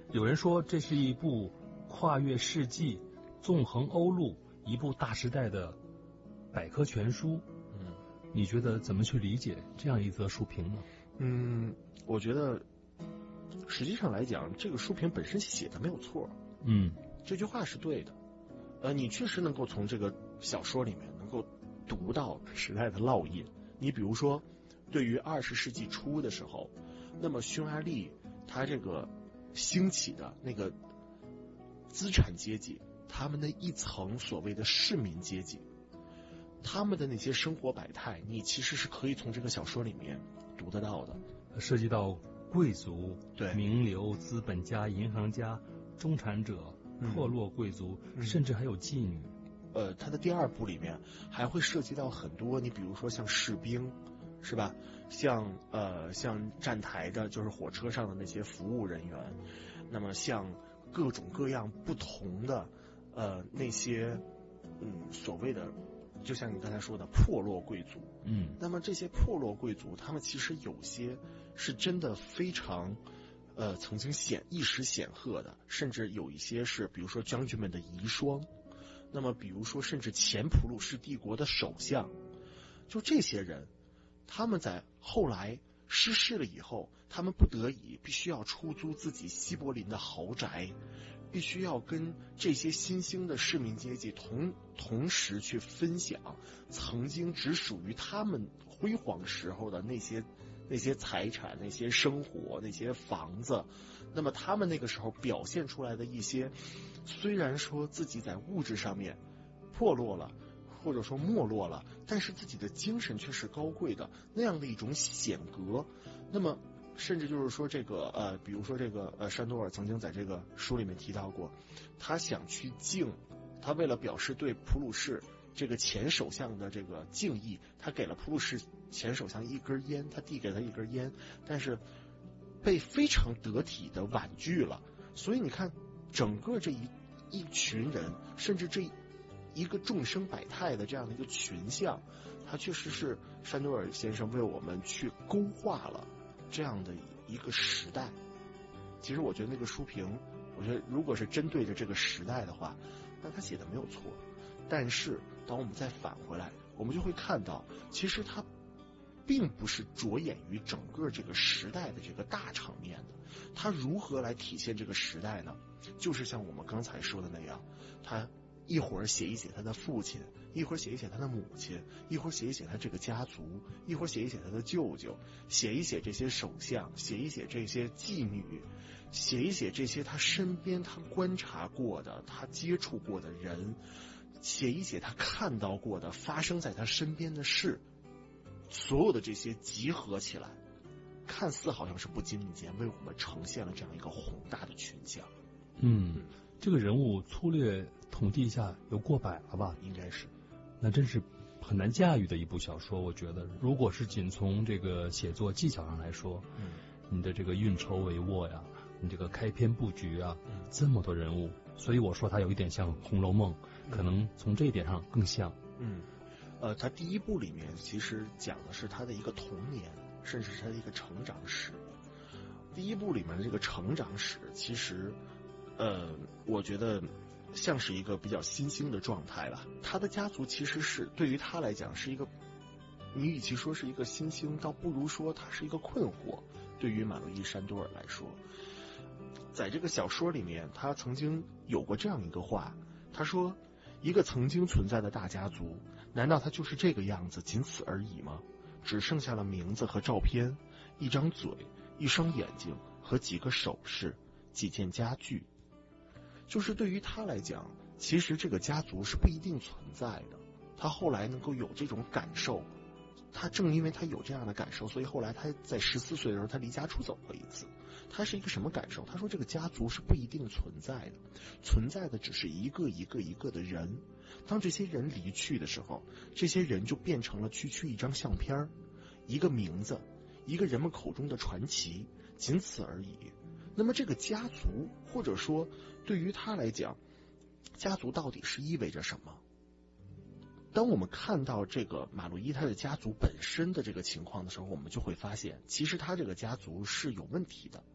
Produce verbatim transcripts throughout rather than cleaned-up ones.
有人说这是一部跨越世纪、纵横欧陆、一部大时代的百科全书。嗯，你觉得怎么去理解这样一则书评呢？ 嗯，我觉得实际上来讲，这个书评本身写的没有错。 嗯， 这句话是对的。呃，你确实能够从这个小说里面能够读到时代的烙印。你比如说，对于二十世纪初的时候，那么匈牙利它这个兴起的那个资产阶级，他们的一层所谓的市民阶级，他们的那些生活百态，你其实是可以从这个小说里面读得到的。 涉及到贵族、 对名流、资本家、银行家、中产者、破落贵族，嗯、甚至还有妓女。 呃，他的第二部里面还会涉及到很多，你比如说像士兵，是吧？像呃像站台的，就是火车上的那些服务人员，那么像各种各样不同的呃那些嗯所谓的，就像你刚才说的破落贵族， 嗯， 那么这些破落贵族，他们其实有些是真的非常。呃，曾经显一时显赫的，甚至有一些是，比如说将军们的遗孀，那么比如说甚至前普鲁士帝国的首相，就这些人，他们在后来失势了以后，他们不得已必须要出租自己西柏林的豪宅，必须要跟这些新兴的市民阶级同同时去分享曾经只属于他们辉煌时候的那些那些财产、那些生活、那些房子。那么他们那个时候表现出来的一些，虽然说自己在物质上面破落了，或者说没落了，但是自己的精神却是高贵的，那样的一种显格。那么甚至就是说这个呃，比如说这个呃，山多尔曾经在这个书里面提到过，他想去敬，他为了表示对普鲁士这个前首相的这个敬意，他给了普鲁士前首相一根烟，他递给他一根烟，但是被非常得体的婉拒了。所以你看，整个这一一群人，甚至这一个众生百态的这样的一个群像，他确实是山多尔先生为我们去勾画了这样的一个时代。其实我觉得那个书评，我觉得如果是针对着这个时代的话，那他写的没有错。但是当我们再返回来，我们就会看到，其实他并不是着眼于整个这个时代的这个大场面的。他如何来体现这个时代呢？就是像我们刚才说的那样，他一会儿写一写他的父亲，一会儿写一写他的母亲，一会儿写一写他这个家族，一会儿写一写他的舅舅，写一写这些首相，写一写这些妓女，写一写这些他身边他观察过的，他接触过的人，写一写他看到过的发生在他身边的事，所有的这些集合起来，看似好像是不经意间为我们呈现了这样一个宏大的群像。 嗯，这个人物粗略统计一下有过百了吧？ 应该是。 那真是很难驾驭的一部小说。我觉得如果是仅从这个写作技巧上来说，嗯，你的这个运筹帷幄呀，你这个开篇布局啊，嗯，这么多人物，所以我说它有一点像《红楼梦》，嗯，可能从这一点上更像。 嗯，呃，他第一部里面其实讲的是他的一个童年，甚至是他的一个成长史。第一部里面的这个成长史，其实呃，我觉得像是一个比较新兴的状态吧。他的家族其实是对于他来讲是一个，你与其说是一个新兴，倒不如说他是一个困惑。对于马路易·山多尔来说，在这个小说里面，他曾经有过这样一个话，他说，一个曾经存在的大家族，难道他就是这个样子，仅此而已吗？只剩下了名字和照片，一张嘴，一双眼睛和几个首饰，几件家具。就是对于他来讲，其实这个家族是不一定存在的。他后来能够有这种感受，他正因为他有这样的感受，所以后来他在十四岁的时候，他离家出走过一次。他是一个什么感受？他说这个家族是不一定存在的，存在的只是一个一个一个的人。当这些人离去的时候，这些人就变成了区区一张相片，一个名字，一个人们口中的传奇，仅此而已。那么这个家族，或者说对于他来讲，家族到底是意味着什么？当我们看到这个马路伊他的家族本身的这个情况的时候，我们就会发现，其实他这个家族是有问题的。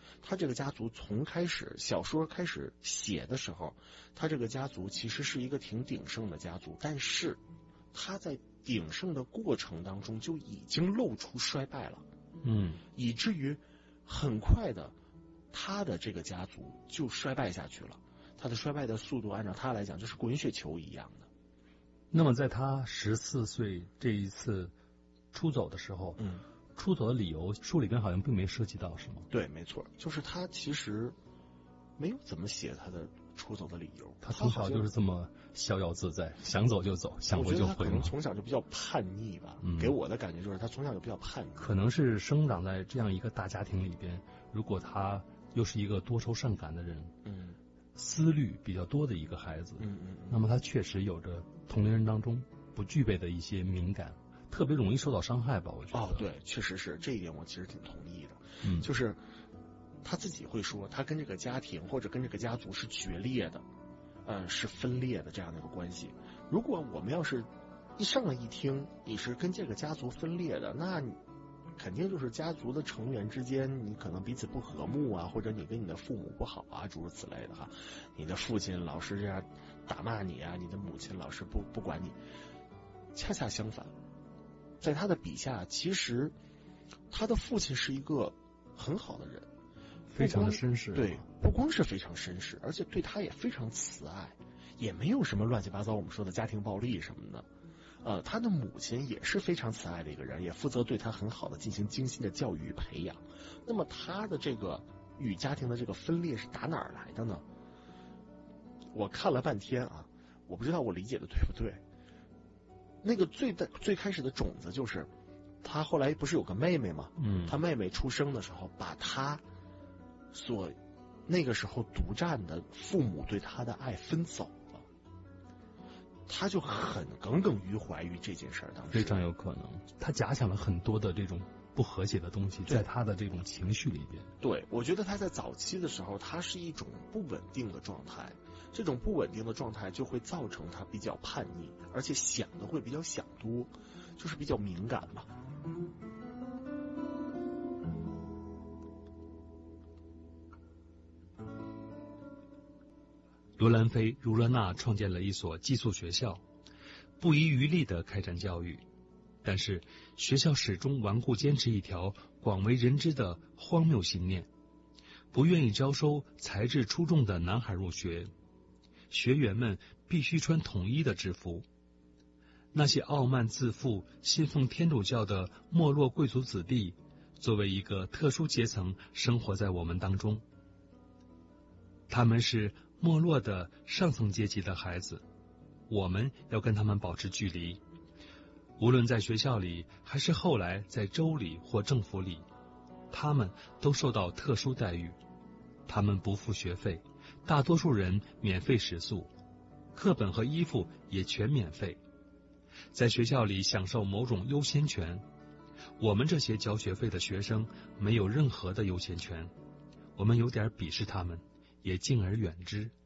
他这个家族从开始小说开始写的时候，他这个家族其实是一个挺鼎盛的家族，但是他在鼎盛的过程当中就已经露出衰败了， 嗯， 以至于很快的他的这个家族就衰败下去了。他的衰败的速度按照他来讲就是滚雪球一样的。 那么在他十四岁这一次出走的时候， 嗯， 出走的理由书里边好像并没涉及到，是吗？ 对，没错，就是他其实没有怎么写他的出走的理由。 他从小就是这么逍遥自在，想走就走，想回就回。 我觉得他可能从小就比较叛逆吧， 嗯， 给我的感觉就是他从小就比较叛逆。 可能是生长在这样一个大家庭里边，如果他又是一个多愁善感的人， 嗯， 思虑比较多的一个孩子， 嗯嗯， 那么他确实有着同龄人当中不具备的一些敏感，特别容易受到伤害吧，我觉得。 哦，对，确实是这一点，我其实挺同意的。 嗯， 就是他自己会说，他跟这个家庭或者跟这个家族是决裂的，呃，是分裂的这样的一个关系。如果我们要是一上来一听你是跟这个家族分裂的，那你肯定就是家族的成员之间你可能彼此不和睦啊，或者你跟你的父母不好啊，诸如此类的哈。你的父亲老是这样打骂你啊，你的母亲老是不不管你。恰恰相反，在他的笔下，其实他的父亲是一个很好的人， 非常的绅士。 对，不光是非常绅士，而且对他也非常慈爱，也没有什么乱七八糟我们说的家庭暴力什么的。呃，他的母亲也是非常慈爱的一个人，也负责对他很好的进行精心的教育与培养。那么他的这个与家庭的这个分裂是打哪儿来的呢？我看了半天啊，我不知道我理解的对不对。那个最的最开始的种子就是他后来不是有个妹妹吗？ 嗯， 他妹妹出生的时候把他所那个时候独占的父母对他的爱分走了，他就很耿耿于怀于这件事儿。当时非常有可能他假想了很多的这种不和谐的东西在他的这种情绪里边。 对，我觉得他在早期的时候他是一种不稳定的状态，这种不稳定的状态就会造成他比较叛逆，而且想的会比较想多，就是比较敏感嘛。 罗兰菲如勒纳创建了一所寄宿学校，不遗余力地开展教育，但是学校始终顽固坚持一条广为人知的荒谬信念，不愿意招收才智出众的男孩入学，学员们必须穿统一的制服。那些傲慢自负、信奉天主教的没落贵族子弟，作为一个特殊阶层生活在我们当中。他们是没落的上层阶级的孩子，我们要跟他们保持距离。无论在学校里，还是后来在州里或政府里，他们都受到特殊待遇。他们不付学费，大多数人免费食宿，课本和衣服也全免费，在学校里享受某种优先权。我们这些交学费的学生没有任何的优先权，我们有点鄙视他们，也敬而远之。